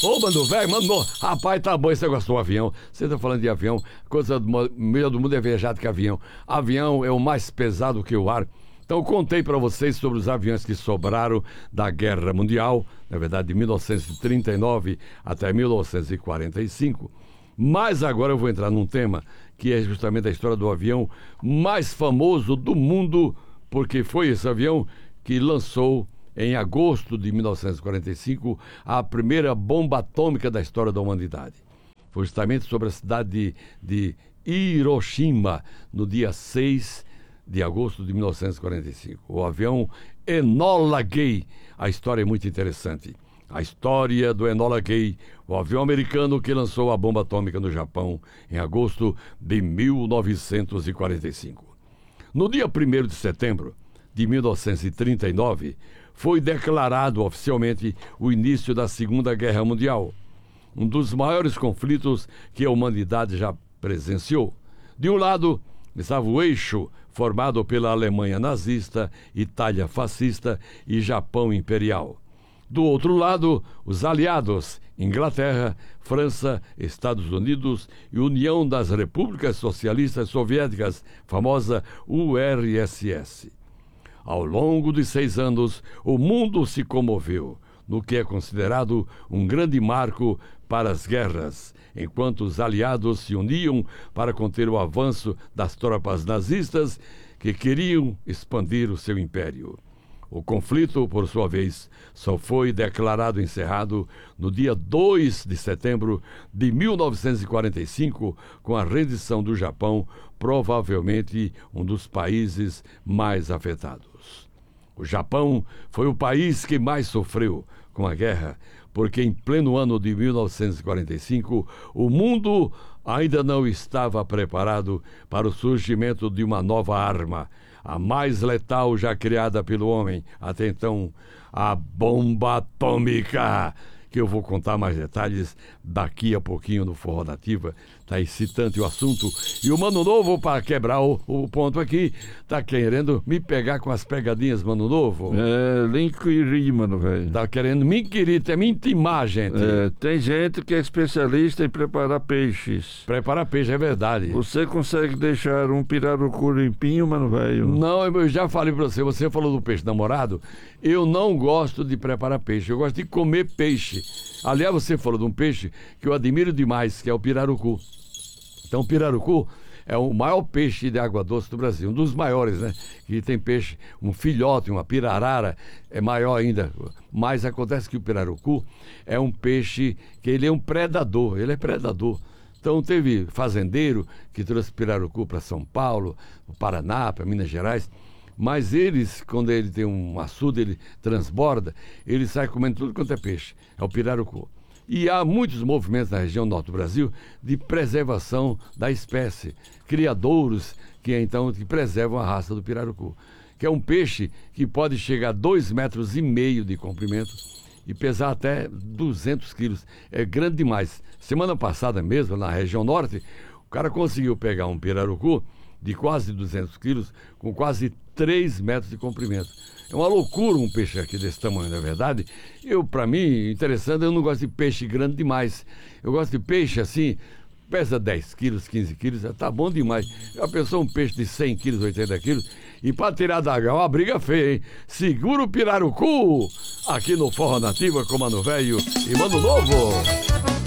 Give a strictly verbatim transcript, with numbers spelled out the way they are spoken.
Ô, mano, velho, mano, rapaz, tá bom esse negócio do avião. Você tá falando de avião, coisa do mo- melhor do mundo é viajar de que avião. Avião é o mais pesado que o ar. Então eu contei para vocês sobre os aviões que sobraram da Guerra Mundial, na verdade de mil novecentos e trinta e nove até mil novecentos e quarenta e cinco. Mas agora eu vou entrar num tema que é justamente a história do avião mais famoso do mundo, porque foi esse avião que lançou em agosto de mil novecentos e quarenta e cinco a primeira bomba atômica da história da humanidade. Foi justamente sobre a cidade de, de Hiroshima, no dia seis de agosto de mil novecentos e quarenta e cinco. O avião Enola Gay. A história é muito interessante. A história do Enola Gay, o avião americano que lançou a bomba atômica no Japão em agosto de mil novecentos e quarenta e cinco. No dia primeiro de setembro de mil novecentos e trinta e nove, foi declarado oficialmente o início da Segunda Guerra Mundial, um dos maiores conflitos que a humanidade já presenciou. De um lado, estava o eixo formado pela Alemanha nazista, Itália fascista e Japão imperial. Do outro lado, os aliados, Inglaterra, França, Estados Unidos e União das Repúblicas Socialistas Soviéticas, famosa U R S S. Ao longo de seis anos, o mundo se comoveu, no que é considerado um grande marco para as guerras, enquanto os aliados se uniam para conter o avanço das tropas nazistas que queriam expandir o seu império. O conflito, por sua vez, só foi declarado encerrado no dia dois de setembro de mil novecentos e quarenta e cinco, com a rendição do Japão, provavelmente um dos países mais afetados. O Japão foi o país que mais sofreu com a guerra, porque em pleno ano de mil novecentos e quarenta e cinco, o mundo ainda não estava preparado para o surgimento de uma nova arma, a mais letal já criada pelo homem até então, a bomba atômica, que eu vou contar mais detalhes daqui a pouquinho no Forró Nativa. Tá excitante o assunto. E o Mano Novo, para quebrar o, o ponto aqui, tá querendo me pegar com as pegadinhas, Mano Novo. É, nem queria, mano, velho. Tá querendo me querer, até me intimar, gente. É, tem gente que é especialista em preparar peixes. Preparar peixe, é verdade. Você consegue deixar um pirarucu limpinho, mano, velho? Não, eu já falei pra você, você falou do peixe namorado. Eu não gosto de preparar peixe, eu gosto de comer peixe. Aliás, você falou de um peixe que eu admiro demais, que é o pirarucu. Então, o pirarucu é o maior peixe de água doce do Brasil, um dos maiores, né? Que tem peixe, um filhote, uma pirarara, é maior ainda. Mas acontece que o pirarucu é um peixe que ele é um predador, ele é predador. Então, teve fazendeiro que trouxe pirarucu para São Paulo, para Paraná, para Minas Gerais. Mas eles, quando ele tem um açude, ele transborda, ele sai comendo tudo quanto é peixe. É o pirarucu. E há muitos movimentos na região norte do Brasil de preservação da espécie. Criadouros que então que preservam a raça do pirarucu. Que é um peixe que pode chegar a dois metros e meio de comprimento e pesar até duzentos quilos. É grande demais. Semana passada mesmo, na região norte, o cara conseguiu pegar um pirarucu de quase duzentos quilos, com quase três metros de comprimento. É uma loucura um peixe aqui desse tamanho, não é verdade? Eu, para mim, interessante, eu não gosto de peixe grande demais. Eu gosto de peixe assim, pesa dez quilos, quinze quilos, tá bom demais. Já pensou um peixe de cem quilos, oitenta quilos? E para tirar da água é uma briga feia, hein? Segura o pirarucu aqui no Forró Nativa com Mano Velho e Mano Novo.